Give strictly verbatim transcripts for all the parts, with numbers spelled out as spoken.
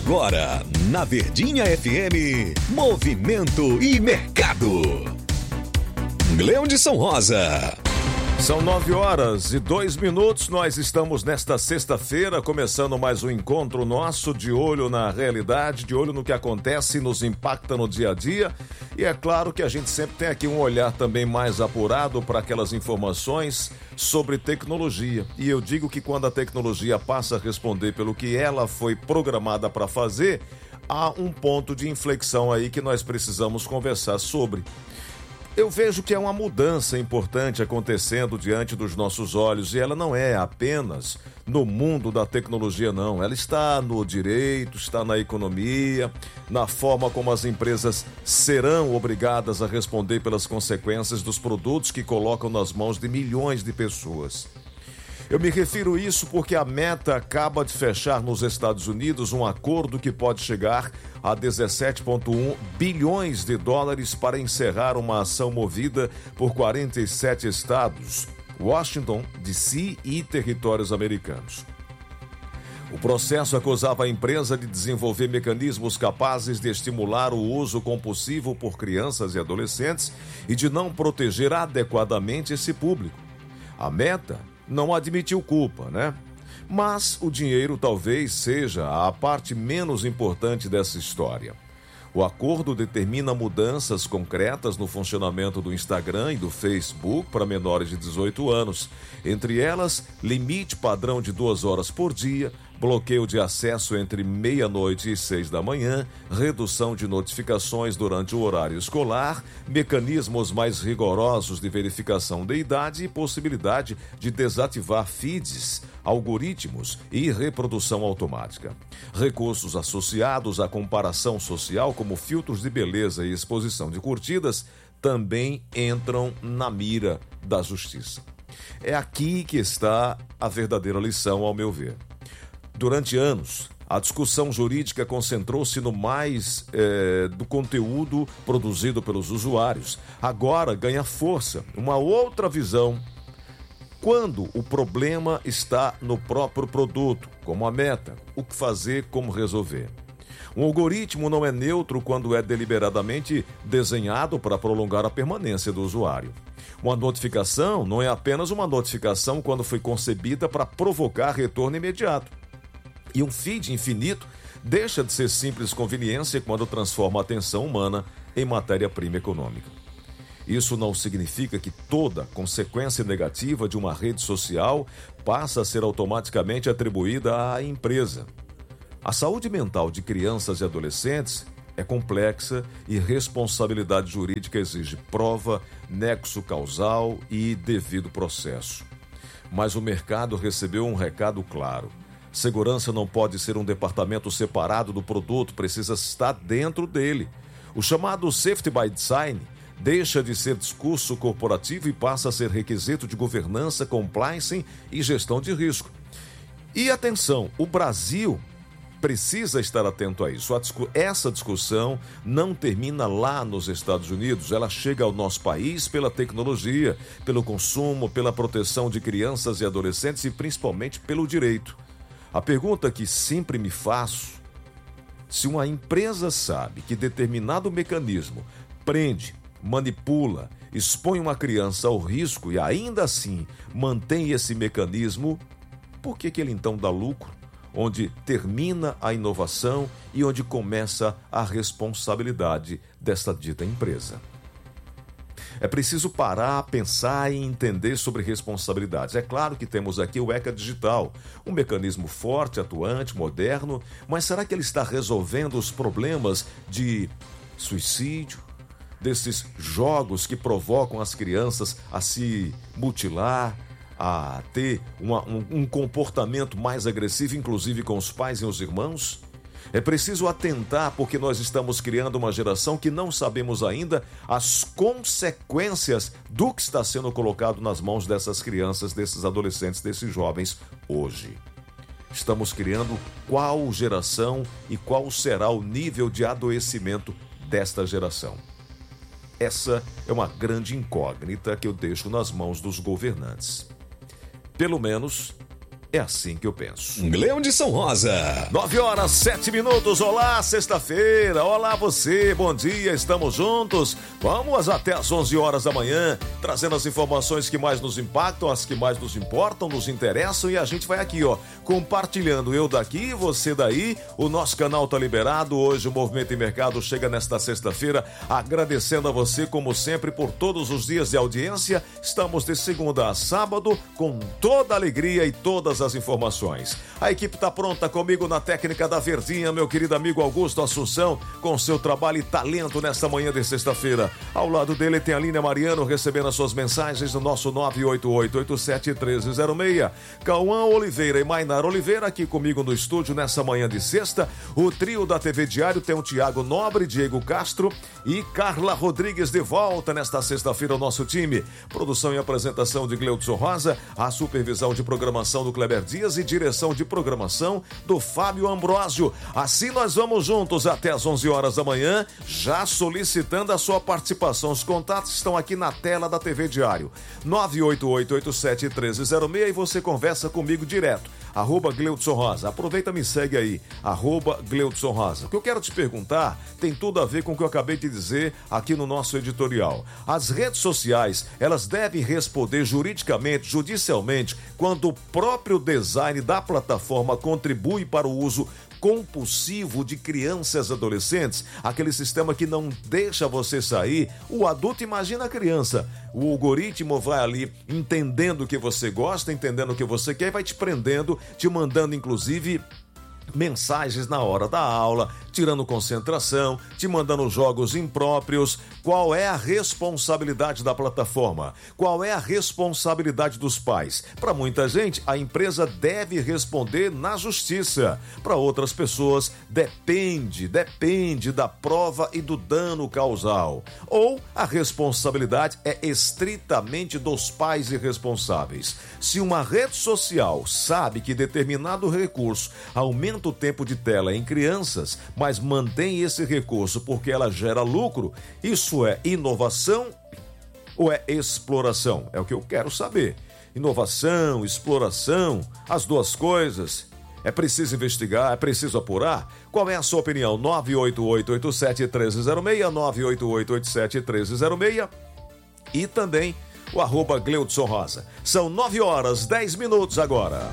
Agora, na Verdinha F M, Movimento e Mercado. Gleudson Rosa. São nove horas e dois minutos, nós estamos nesta sexta-feira, começando mais um encontro nosso de olho na realidade, de olho no que acontece e nos impacta no dia a dia. E é claro que a gente sempre tem aqui um olhar também mais apurado para aquelas informações sobre tecnologia. E eu digo que quando a tecnologia passa a responder pelo que ela foi programada para fazer, há um ponto de inflexão aí que nós precisamos conversar sobre. Eu vejo que é uma mudança importante acontecendo diante dos nossos olhos e ela não é apenas no mundo da tecnologia, não. Ela está no direito, está na economia, na forma como as empresas serão obrigadas a responder pelas consequências dos produtos que colocam nas mãos de milhões de pessoas. Eu me refiro a isso porque a Meta acaba de fechar nos Estados Unidos um acordo que pode chegar a dezessete vírgula um bilhões de dólares para encerrar uma ação movida por quarenta e sete estados, Washington, D C e territórios americanos. O processo acusava a empresa de desenvolver mecanismos capazes de estimular o uso compulsivo por crianças e adolescentes e de não proteger adequadamente esse público. A Meta não admitiu culpa, né? Mas o dinheiro talvez seja a parte menos importante dessa história. O acordo determina mudanças concretas no funcionamento do Instagram e do Facebook para menores de dezoito anos. Entre elas, limite padrão de duas horas por dia, bloqueio de acesso entre meia-noite e seis da manhã, redução de notificações durante o horário escolar, mecanismos mais rigorosos de verificação de idade e possibilidade de desativar feeds, algoritmos e reprodução automática. Recursos associados à comparação social, como filtros de beleza e exposição de curtidas, também entram na mira da justiça. É aqui que está a verdadeira lição, ao meu ver. Durante anos, a discussão jurídica concentrou-se no mais é, do conteúdo produzido pelos usuários. Agora ganha força uma outra visão quando o problema está no próprio produto, como a Meta, o que fazer, como resolver. Um algoritmo não é neutro quando é deliberadamente desenhado para prolongar a permanência do usuário. Uma notificação não é apenas uma notificação quando foi concebida para provocar retorno imediato. E um feed infinito deixa de ser simples conveniência quando transforma a atenção humana em matéria-prima econômica. Isso não significa que toda consequência negativa de uma rede social passa a ser automaticamente atribuída à empresa. A saúde mental de crianças e adolescentes é complexa e responsabilidade jurídica exige prova, nexo causal e devido processo. Mas o mercado recebeu um recado claro. Segurança não pode ser um departamento separado do produto, precisa estar dentro dele. O chamado Safety by Design deixa de ser discurso corporativo e passa a ser requisito de governança, compliance e gestão de risco. E atenção, o Brasil precisa estar atento a isso. Essa discussão não termina lá nos Estados Unidos, ela chega ao nosso país pela tecnologia, pelo consumo, pela proteção de crianças e adolescentes e principalmente pelo direito. A pergunta que sempre me faço: se uma empresa sabe que determinado mecanismo prende, manipula, expõe uma criança ao risco e ainda assim mantém esse mecanismo, por que que ele então dá lucro? Onde termina a inovação e onde começa a responsabilidade desta dita empresa. É preciso parar, pensar e entender sobre responsabilidades. É claro que temos aqui o ECA Digital, um mecanismo forte, atuante, moderno, mas será que ele está resolvendo os problemas de suicídio, desses jogos que provocam as crianças a se mutilar, a ter uma, um, um comportamento mais agressivo, inclusive com os pais e os irmãos? É preciso atentar porque nós estamos criando uma geração que não sabemos ainda as consequências do que está sendo colocado nas mãos dessas crianças, desses adolescentes, desses jovens hoje. Estamos criando qual geração e qual será o nível de adoecimento desta geração. Essa é uma grande incógnita que eu deixo nas mãos dos governantes. Pelo menos É assim que eu penso. Gleudson Rosa. Nove horas, sete minutos. Olá, sexta-feira. Olá você, bom dia, estamos juntos. Vamos até às onze horas da manhã, trazendo as informações que mais nos impactam, as que mais nos importam, nos interessam, e a gente vai aqui, ó, compartilhando, eu daqui, você daí. O nosso canal tá liberado. Hoje o Movimento e Mercado chega nesta sexta-feira, agradecendo a você, como sempre, por todos os dias de audiência. Estamos de segunda a sábado, com toda a alegria e todas as informações. A equipe está pronta comigo na técnica da Verdinha, meu querido amigo Augusto Assunção, com seu trabalho e talento nesta manhã de sexta-feira. Ao lado dele tem a Línia Mariano, recebendo as suas mensagens no nosso nove oito oito, oito sete um três zero seis. Cauã Oliveira e Mainara Oliveira aqui comigo no estúdio nessa manhã de sexta. O trio da T V Diário tem o Tiago Nobre, Diego Castro e Carla Rodrigues de volta nesta sexta-feira ao nosso time. Produção e apresentação de Gleudson Rosa, a supervisão de programação do Kleber Dias e direção de programação do Fábio Ambrósio. Assim nós vamos juntos até às onze horas da manhã, já solicitando a sua participação. Os contatos estão aqui na tela da T V Diário. nove oito oito, oito sete um três zero seis e você conversa comigo direto. Arroba Gleudson Rosa. Aproveita e me segue aí. Arroba Gleudson Rosa. O que eu quero te perguntar tem tudo a ver com o que eu acabei de dizer aqui no nosso editorial. As redes sociais, elas devem responder juridicamente, judicialmente, quando o próprio design da plataforma contribui para o uso compulsivo de crianças e adolescentes, aquele sistema que não deixa você sair. O adulto imagina a criança, o algoritmo vai ali entendendo o que você gosta, entendendo o que você quer e vai te prendendo, te mandando inclusive mensagens na hora da aula, tirando concentração, te mandando jogos impróprios. Qual é a responsabilidade da plataforma? Qual é a responsabilidade dos pais? Para muita gente, a empresa deve responder na justiça. Para outras pessoas, depende, depende da prova e do dano causal. Ou a responsabilidade é estritamente dos pais irresponsáveis. Se uma rede social sabe que determinado recurso aumenta o tempo de tela em crianças, mas mantém esse recurso porque ela gera lucro, isso é inovação ou é exploração? É o que eu quero saber. Inovação, exploração, as duas coisas. É preciso investigar, é preciso apurar? Qual é a sua opinião? nove oito oito, oito sete um três zero seis, nove oito oito, oito sete um três zero seis e também o arroba Gleudson Rosa. São nove horas, dez minutos agora.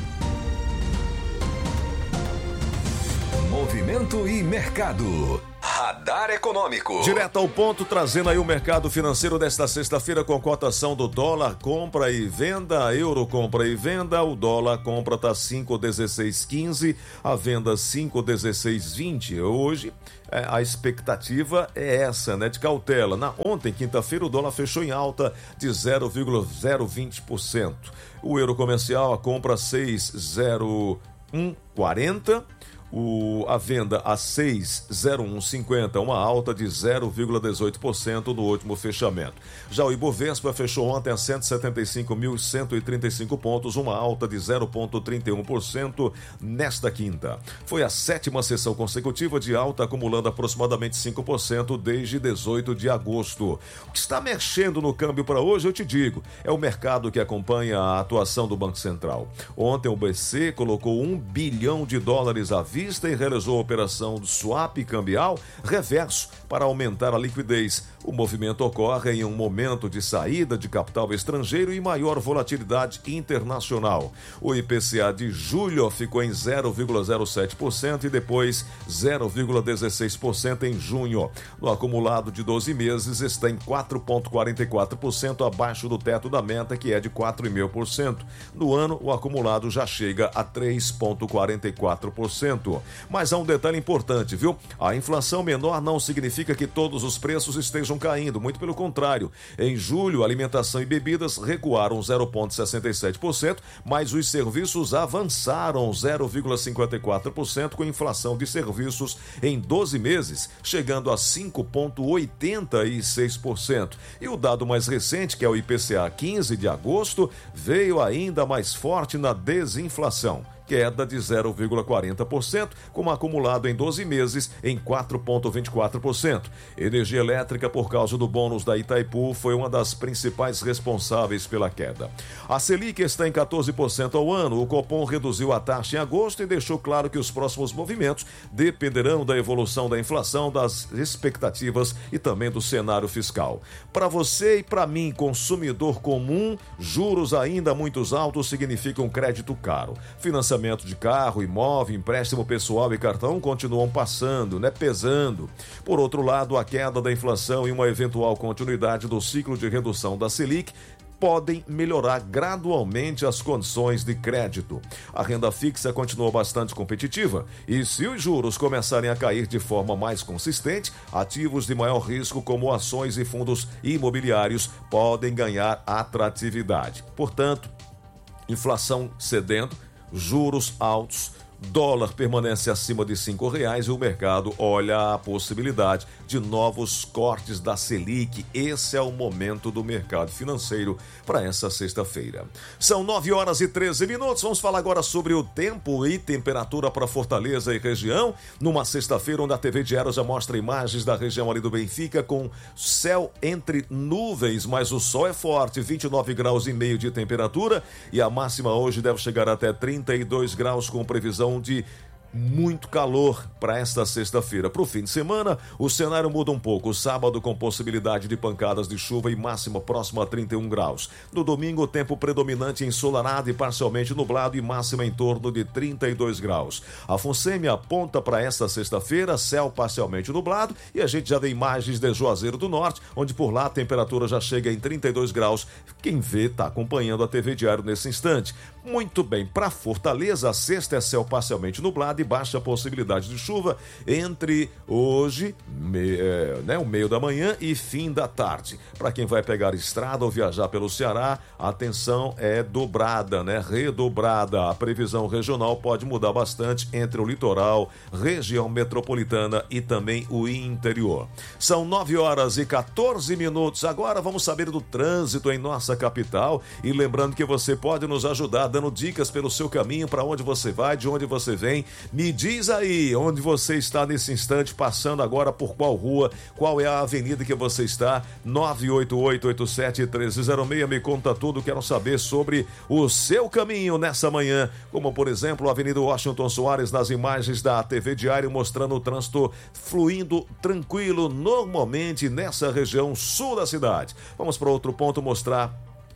Movimento e Mercado. Radar Econômico. Direto ao ponto, trazendo aí o mercado financeiro desta sexta-feira com cotação do dólar, compra e venda, euro compra e venda, o dólar compra tá cinco reais e dezesseis centavos e quinze, a venda cinco reais e dezesseis centavos e vinte. Hoje é, a expectativa é essa, né, de cautela. Na ontem, quinta-feira, o dólar fechou em alta de zero vírgula zero vinte por cento. O euro comercial, a compra seis reais e zero um quarenta. O, a venda a seis reais e zero um cinquenta, uma alta de zero vírgula dezoito por cento no último fechamento. Já o Ibovespa fechou ontem a cento e setenta e cinco mil cento e trinta e cinco pontos, uma alta de zero vírgula trinta e um por cento nesta quinta. Foi a sétima sessão consecutiva de alta, acumulando aproximadamente cinco por cento desde dezoito de agosto. O que está mexendo no câmbio para hoje, eu te digo, é o mercado que acompanha a atuação do Banco Central. Ontem o B C colocou um bilhão de dólares à vista e realizou a operação de swap cambial reverso para aumentar a liquidez. O movimento ocorre em um momento de saída de capital estrangeiro e maior volatilidade internacional. O I P C A de julho ficou em zero vírgula zero sete por cento e depois zero vírgula dezesseis por cento em junho. No acumulado de doze meses está em quatro vírgula quarenta e quatro por cento abaixo do teto da meta, que é de quatro vírgula cinco por cento. No ano, o acumulado já chega a três vírgula quarenta e quatro por cento. Mas há um detalhe importante, viu? A inflação menor não significa que todos os preços estejam caindo, muito pelo contrário. Em julho, alimentação e bebidas recuaram zero vírgula sessenta e sete por cento, mas os serviços avançaram zero vírgula cinquenta e quatro por cento, com inflação de serviços em doze meses, chegando a cinco vírgula oitenta e seis por cento. E o dado mais recente, que é o I P C A quinze de agosto, veio ainda mais forte na desinflação. queda de zero vírgula quarenta por cento, como acumulado em doze meses em quatro vírgula vinte e quatro por cento. Energia elétrica, por causa do bônus da Itaipu, foi uma das principais responsáveis pela queda. A Selic está em quatorze por cento ao ano. O Copom reduziu a taxa em agosto e deixou claro que os próximos movimentos dependerão da evolução da inflação, das expectativas e também do cenário fiscal. Para você e para mim, consumidor comum, juros ainda muito altos significam crédito caro. Financiamento de carro, imóvel, empréstimo pessoal e cartão continuam passando, né, pesando. Por outro lado, a queda da inflação e uma eventual continuidade do ciclo de redução da Selic podem melhorar gradualmente as condições de crédito. A renda fixa continua bastante competitiva e, se os juros começarem a cair de forma mais consistente, ativos de maior risco como ações e fundos imobiliários podem ganhar atratividade. Portanto, inflação cedendo, juros altos, dólar permanece acima de cinco reais e o mercado olha a possibilidade de novos cortes da Selic. Esse é o momento do mercado financeiro para essa sexta-feira. São nove horas e treze minutos. Vamos falar agora sobre o tempo e temperatura para Fortaleza e região. Numa sexta-feira onde a T V Diário já mostra imagens da região ali do Benfica com céu entre nuvens, mas o sol é forte, vinte e nove graus e meio de temperatura, e a máxima hoje deve chegar até trinta e dois graus com previsão de muito calor para esta sexta-feira. Para o fim de semana, o cenário muda um pouco. Sábado com possibilidade de pancadas de chuva e máxima próxima a trinta e um graus. No domingo, tempo predominante ensolarado e parcialmente nublado e máxima em torno de trinta e dois graus. A Fonseme aponta para esta sexta-feira céu parcialmente nublado e a gente já vê imagens de Juazeiro do Norte, onde por lá a temperatura já chega em trinta e dois graus. Quem vê está acompanhando a T V Diário nesse instante. Muito bem, para Fortaleza, a sexta é céu parcialmente nublado e baixa possibilidade de chuva entre hoje, me, é, né, o meio da manhã e fim da tarde. Para quem vai pegar estrada ou viajar pelo Ceará, a atenção é dobrada, né, redobrada. A previsão regional pode mudar bastante entre o litoral, região metropolitana e também o interior. São nove horas e quatorze minutos. Agora vamos saber do trânsito em nossa capital e lembrando que você pode nos ajudar dando dicas pelo seu caminho, para onde você vai, de onde você vem. Me diz aí onde você está nesse instante, passando agora por qual rua, qual é a avenida que você está. Nove oito oito, oito sete um três zero seis, me conta tudo, quero saber sobre o seu caminho nessa manhã, como por exemplo a Avenida Washington Soares, nas imagens da T V Diário, mostrando o trânsito fluindo tranquilo normalmente nessa região sul da cidade. Vamos para outro ponto mostrar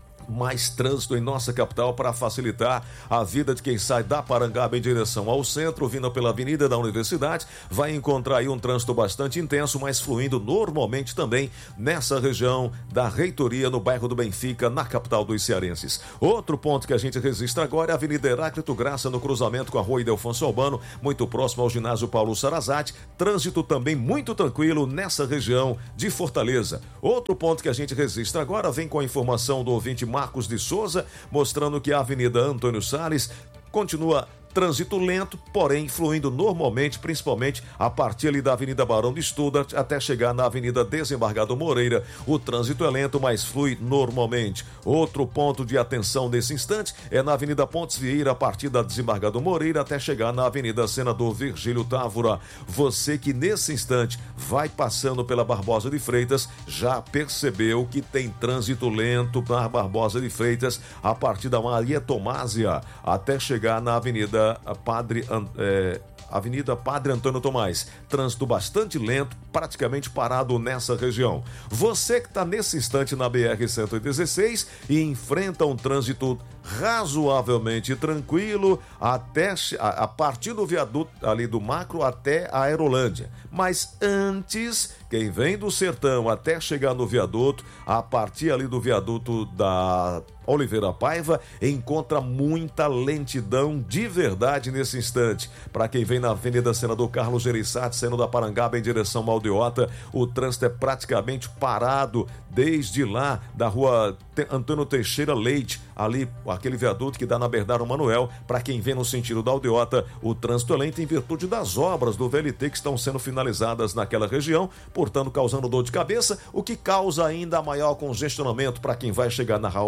mais trânsito em nossa capital para facilitar a vida de quem sai da Parangaba em direção ao centro, vindo pela Avenida da Universidade, vai encontrar aí um trânsito bastante intenso, mas fluindo normalmente também nessa região da Reitoria, no bairro do Benfica, na capital dos cearenses. Outro ponto que a gente registra agora é a Avenida Heráclito Graça, no cruzamento com a Rua Ildefonso Albano, muito próximo ao ginásio Paulo Sarazate. Trânsito também muito tranquilo nessa região de Fortaleza. Outro ponto que a gente registra agora vem com a informação do ouvinte Marcos de Souza, mostrando que a Avenida Antônio Salles continua trânsito lento, porém fluindo normalmente, principalmente a partir ali da Avenida Barão de Studart até chegar na Avenida Desembargador Moreira. O trânsito é lento, mas flui normalmente. Outro ponto de atenção nesse instante é na Avenida Pontes Vieira, a partir da Desembargador Moreira até chegar na Avenida Senador Virgílio Távora. Você que nesse instante vai passando pela Barbosa de Freitas já percebeu que tem trânsito lento na Barbosa de Freitas a partir da Maria Tomásia até chegar na Avenida A Padre, é, Avenida Padre Antônio Tomás. Trânsito bastante lento, praticamente parado nessa região. Você que está nesse instante na B R cento e dezesseis e enfrenta um trânsito razoavelmente tranquilo até a, a partir do viaduto ali do Macro até a Aerolândia. Mas antes, quem vem do Sertão até chegar no viaduto, a partir ali do viaduto da Oliveira Paiva, encontra muita lentidão de verdade nesse instante. Para quem vem na Avenida Senador Carlos Gereissati, saindo da Parangaba em direção ao Aldeota, o trânsito é praticamente parado desde lá da Rua Antônio Teixeira Leite, ali aquele viaduto que dá na Bernardo Manuel. Para quem vem no sentido da Aldeota, o trânsito é lento em virtude das obras do V L T que estão sendo finalizadas naquela região, portanto causando dor de cabeça, o que causa ainda maior congestionamento para quem vai chegar na Raul Barbosa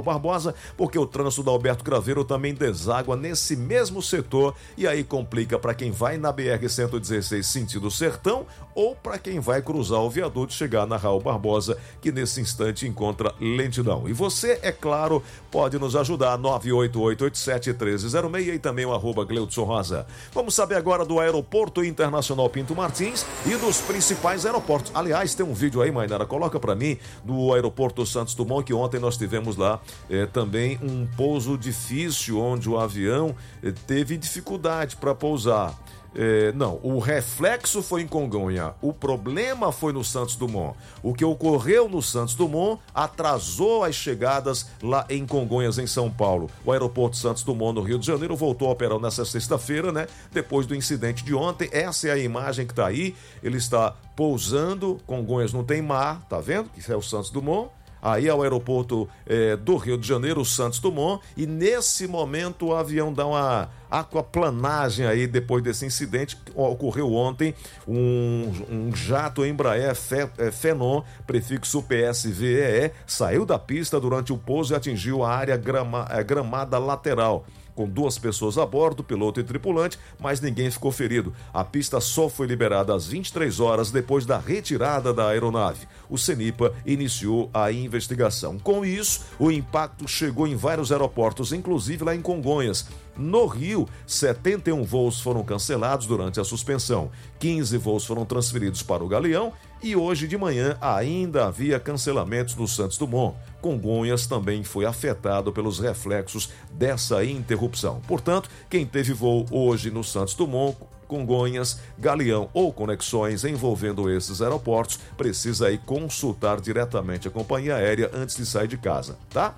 Formosa, porque o trânsito da Alberto Craveiro também deságua nesse mesmo setor e aí complica para quem vai na B R cento e dezesseis sentido Sertão ou para quem vai cruzar o viaduto e chegar na Raul Barbosa, que nesse instante encontra lentidão. E você, é claro, pode nos ajudar, nove oito oito oito sete um três zero seis e também o arroba Gleudson Rosa. Vamos saber agora do Aeroporto Internacional Pinto Martins e dos principais aeroportos. Aliás, tem um vídeo aí, Mainara, coloca para mim, do Aeroporto Santos Dumont, que ontem nós tivemos lá eh, também um pouso difícil, onde o avião eh, teve dificuldade para pousar. É, não, o reflexo foi em Congonha, o problema foi no Santos Dumont. O que ocorreu no Santos Dumont atrasou as chegadas lá em Congonhas, em São Paulo. O aeroporto Santos Dumont, no Rio de Janeiro, voltou a operar nessa sexta-feira, né? Depois do incidente de ontem. Essa é a imagem que está aí. Ele está pousando, Congonhas não tem mar, tá vendo? Que é o Santos Dumont. Aí é o aeroporto é, do Rio de Janeiro, o Santos Dumont, e nesse momento o avião dá uma aquaplanagem aí depois desse incidente que ocorreu ontem. Um, um jato Embraer Phenom, prefixo P S V E E, saiu da pista durante o pouso e atingiu a área grama, gramada lateral. Com duas pessoas a bordo, piloto e tripulante, mas ninguém ficou ferido. A pista só foi liberada às vinte e três horas depois da retirada da aeronave. O CENIPA iniciou a investigação. Com isso, o impacto chegou em vários aeroportos, inclusive lá em Congonhas. No Rio, setenta e um voos foram cancelados durante a suspensão. quinze voos foram transferidos para o Galeão e hoje de manhã ainda havia cancelamentos no Santos Dumont. Congonhas também foi afetado pelos reflexos dessa interrupção. Portanto, quem teve voo hoje no Santos Dumont, Congonhas, Galeão ou conexões envolvendo esses aeroportos, precisa aí consultar diretamente a companhia aérea antes de sair de casa, tá?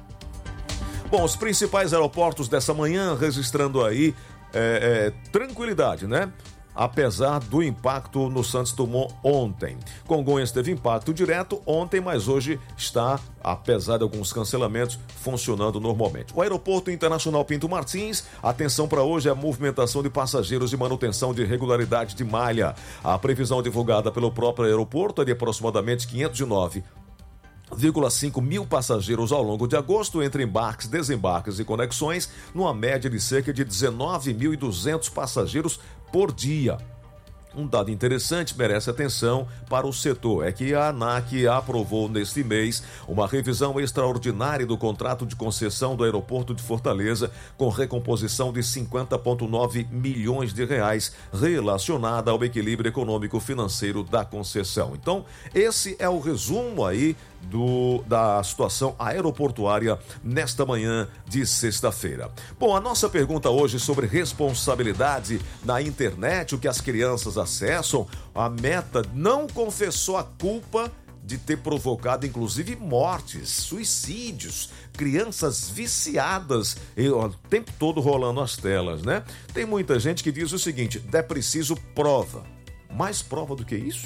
Bom, os principais aeroportos dessa manhã registrando aí é, é, tranquilidade, né? Apesar do impacto no Santos Dumont ontem. Congonhas teve impacto direto ontem, mas hoje está, apesar de alguns cancelamentos, funcionando normalmente. O Aeroporto Internacional Pinto Martins, atenção para hoje é a movimentação de passageiros e manutenção de regularidade de malha. A previsão divulgada pelo próprio aeroporto é de aproximadamente quinhentos e nove vírgula cinco mil passageiros ao longo de agosto, entre embarques, desembarques e conexões, numa média de cerca de dezenove mil e duzentos passageiros por dia. Um dado interessante merece atenção para o setor, é que a ANAC aprovou neste mês uma revisão extraordinária do contrato de concessão do aeroporto de Fortaleza com recomposição de cinquenta vírgula nove milhões de reais relacionada ao equilíbrio econômico-financeiro da concessão. Então, esse é o resumo aí do, da situação aeroportuária nesta manhã de sexta-feira. Bom, a nossa pergunta hoje sobre responsabilidade na internet, o que as crianças acessam, a Meta não confessou a culpa de ter provocado inclusive mortes, suicídios, crianças viciadas e, ó, o tempo todo rolando as telas, né? Tem muita gente que diz o seguinte: é preciso prova. Mais prova do que isso?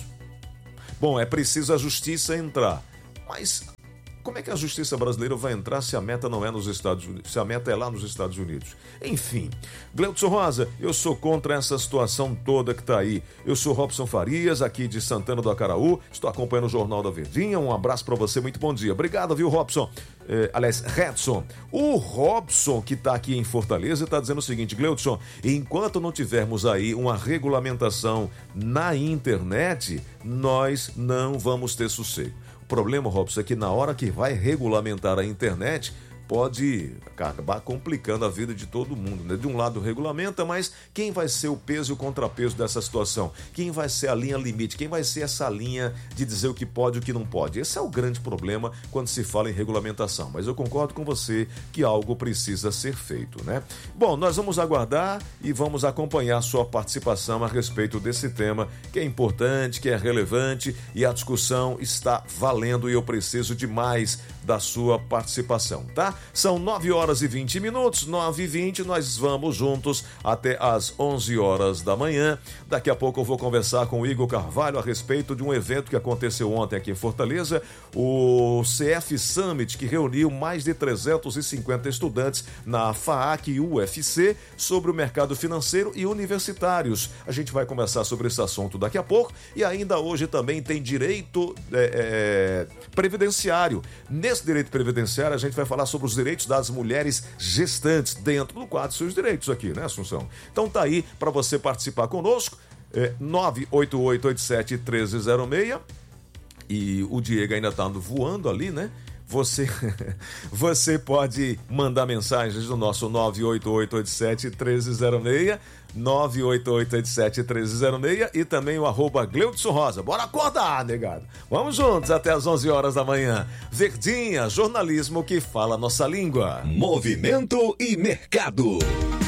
Bom, é preciso a justiça entrar. Mas como é que a justiça brasileira vai entrar se a meta não é nos Estados Unidos, se a meta é lá nos Estados Unidos? Enfim, Gleudson Rosa, eu sou contra essa situação toda que está aí. Eu sou Robson Farias, aqui de Santana do Acaraú, estou acompanhando o Jornal da Verdinha. Um abraço para você, muito bom dia. Obrigado, viu, Robson? É, aliás, Redson. O Robson, que está aqui em Fortaleza, está dizendo o seguinte: Gleudson, enquanto não tivermos aí uma regulamentação na internet, nós não vamos ter sossego. O problema, Robson, é que na hora que vai regulamentar a internet, pode acabar complicando a vida de todo mundo, né? De um lado regulamenta, mas quem vai ser o peso e o contrapeso dessa situação? Quem vai ser a linha limite? Quem vai ser essa linha de dizer o que pode e o que não pode? Esse é o grande problema quando se fala em regulamentação, mas eu concordo com você que algo precisa ser feito, né? Bom, nós vamos aguardar e vamos acompanhar sua participação a respeito desse tema, que é importante, que é relevante, e a discussão está valendo e eu preciso demais da sua participação, tá? São nove horas e vinte minutos, nove e vinte, nós vamos juntos até às onze horas da manhã. Daqui a pouco eu vou conversar com o Igor Carvalho a respeito de um evento que aconteceu ontem aqui em Fortaleza, o C F Summit, que reuniu mais de trezentos e cinquenta estudantes na FAAC e U F C sobre o mercado financeiro e universitários. A gente vai conversar sobre esse assunto daqui a pouco, e ainda hoje também tem direito é, é, previdenciário. Nesse direito previdenciário a gente vai falar sobre os direitos das mulheres gestantes dentro do quadro Seus Direitos aqui, né, Assunção? Então tá aí para você participar conosco, é, nove oito oito oito sete um três zero seis, e o Diego ainda tá voando ali, né? Você, você pode mandar mensagens no nosso nove oito oito oito sete um três zero seis, nove oito oito oito sete um três zero seis, e também o arroba Gleudson Rosa. Bora acordar, negado. Vamos juntos até as onze horas da manhã. Verdinha, jornalismo que fala nossa língua. Movimento e mercado.